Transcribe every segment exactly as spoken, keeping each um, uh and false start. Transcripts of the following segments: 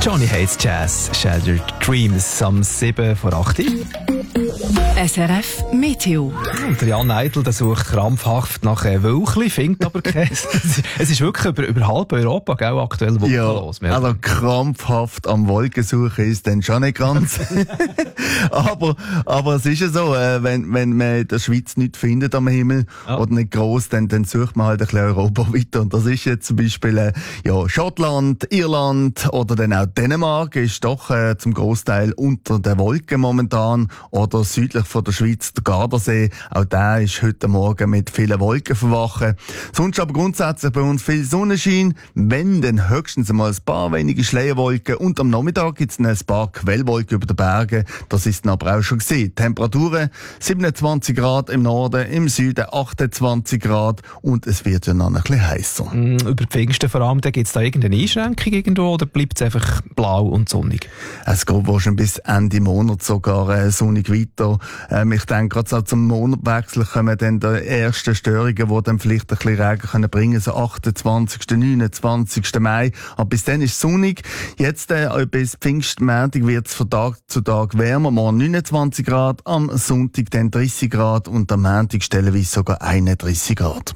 Johnny Hates Jazz, Shattered Dreams, am sieben vor acht. S R F Meteo. Und der Jan Eitel, der sucht krampfhaft nach äh, Wölkli, findet aber keins. Es ist wirklich über, über halb Europa, gell, aktuell wolkenlos. Ja, also krampfhaft am Wolkensuchen ist dann schon nicht ganz. aber, aber es ist ja so, äh, wenn, wenn man in der Schweiz nichts findet am Himmel, ja, oder nicht gross, dann, dann sucht man halt ein bisschen Europa weiter. Und das ist jetzt zum Beispiel, äh, ja, Schottland, Irland oder dann auch Dänemark ist doch äh, zum Großteil unter den Wolken momentan, oder südlich von der Schweiz, der Gardasee, auch der ist heute Morgen mit vielen Wolken verwachen. Sonst aber grundsätzlich bei uns viel Sonnenschein, wenn dann höchstens einmal ein paar wenige Schleierwolken, und am Nachmittag gibt es ein paar Quellwolken über den Bergen, das ist dann aber auch schon gesehen. Temperaturen siebenundzwanzig Grad im Norden, im Süden achtundzwanzig Grad, und es wird ja noch ein bisschen heißer. Mm, über Pfingsten vor allem, gibt es da irgendeine Einschränkung irgendwo, oder bleibt es einfach blau und sonnig? Es geht wohl schon bis Ende Monat sogar äh, sonnig weiter. Ähm, ich denke, gerade so zum Monatwechsel kommen dann die ersten Störungen, die dann vielleicht ein bisschen Regen können bringen, so achtundzwanzigsten neunundzwanzigsten Mai. Aber bis dann ist es sonnig. Jetzt, äh, bis Pfingstmontag wird es von Tag zu Tag wärmer. Morgen neunundzwanzig Grad, am Sonntag dann dreißig Grad und am Montag stellenweise sogar einunddreißig Grad.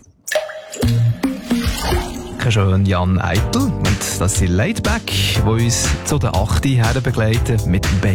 Schön, Jan Eitel. Und das sind Laidback, die uns zu der acht her begleiten mit Baby.